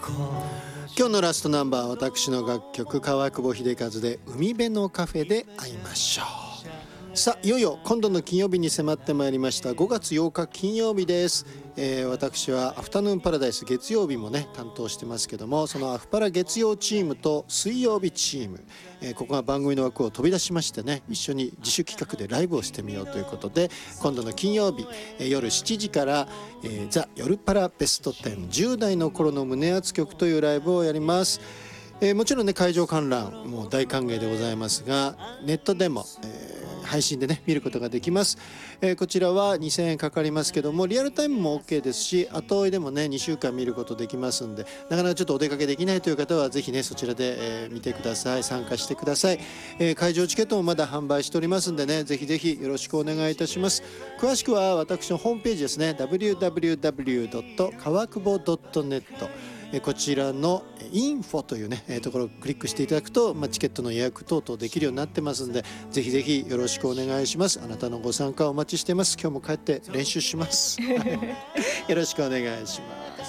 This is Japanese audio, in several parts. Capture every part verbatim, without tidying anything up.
今日のラストナンバーは私の楽曲川久保秀和で海辺のカフェで会いましょう。さあいよいよ今度の金曜日に迫ってまいりました。ごがつようか金曜日です。えー、私はアフタヌーンパラダイス月曜日もね担当してますけども、そのアフパラ月曜チームと水曜日チーム、えー、ここが番組の枠を飛び出しましてね、一緒に自主企画でライブをしてみようということで、今度の金曜日、えー、夜しちじから、えー、ザ・夜パラベストじゅうじゅう代の頃の胸熱曲というライブをやります。えー、もちろんね会場観覧もう大歓迎でございますが、ネットでも、えー配信でね見ることができます。えー、こちらはにせんえんかかりますけども、リアルタイムも OK ですし、後追いでもねにしゅうかん見ることできますんで、なかなかちょっとお出かけできないという方はぜひねそちらで、えー、見てください。参加してください。えー、会場チケットもまだ販売しておりますんでね、ぜひぜひよろしくお願いいたします。詳しくは私のホームページですね、 ダブリューダブリューダブリュードットかわくぼドットネット、こちらのインフォというねところをクリックしていただくと、まあ、チケットの予約等々できるようになってますんで、ぜひぜひよろしくお願いします。あなたのご参加お待ちしてます。今日も帰って練習しますよろしくお願いします。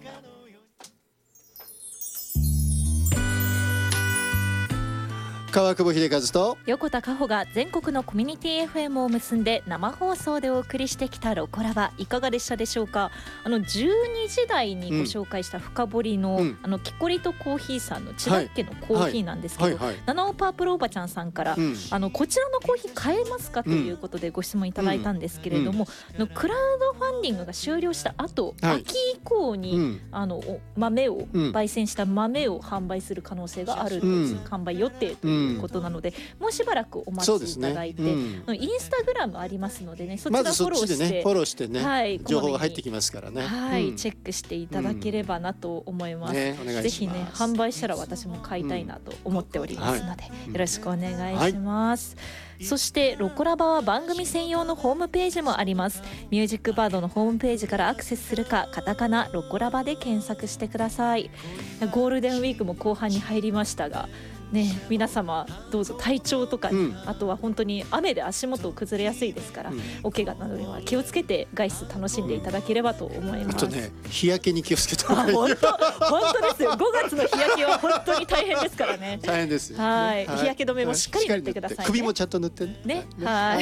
川久保秀和と横田加穂が全国のコミュニティ エフエム を結んで生放送でお送りしてきたロコラバ、いかがでしたでしょうか。あのじゅうにじ台にご紹介した深掘りの、うん、あのキコリとコーヒーさんの千田家のコーヒーなんですけど、はいはいはいはい、七尾パープルおばちゃんさんから、うん、あのこちらのコーヒー買えますかということでご質問いただいたんですけれども、うんうん、のクラウドファンディングが終了した後、はい、秋以降に、うん、あの豆を、うん、焙煎した豆を販売する可能性があるという、うん、販売予定というということなので、もうしばらくお待ちいただいて、ねうん、インスタグラムありますのでね、そちらフォローして、まずそっちでねフォローしてね、はい、情報が入ってきますからね、はい、うん、チェックしていただければなと思います、うんね、お願いします。ぜひね販売したら私も買いたいなと思っておりますので、うん、よろしくお願いします、はい。そしてロコラバは番組専用のホームページもあります。ミュージックバードのホームページからアクセスするか、カタカナロコラバで検索してください。ゴールデンウィークも後半に入りましたがね、皆様どうぞ体調とか、うん、あとは本当に雨で足元崩れやすいですから、うん、お怪我などには気をつけて外出楽しんでいただければと思います。 あとね、日焼けに気をつけた方がいい。 本当本当ですよ。ごがつの日焼けは本当に大変ですからね。 大変ですよ、ね、 はい、はい、日焼け止めもしっかり塗ってくださいね。 首もちゃんと塗ってね。 ね、はい。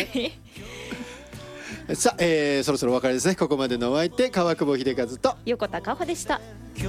さあ、えー、そろそろお別れですね。ここまでのお相手川久保秀和と横田加穂でした。